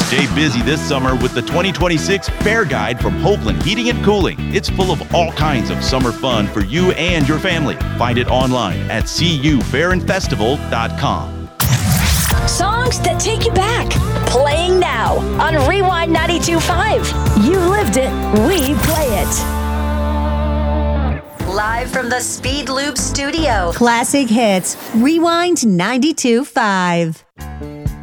Stay busy this summer with the 2026 Fair Guide from Hopeland Heating and Cooling. It's full of all kinds of summer fun for you and your family. Find it online at cufairandfestival.com. Songs that take you back. Playing now on Rewind 92.5. You lived it, we play it. Live from the Speed Loop studio. Classic hits. Rewind 92.5.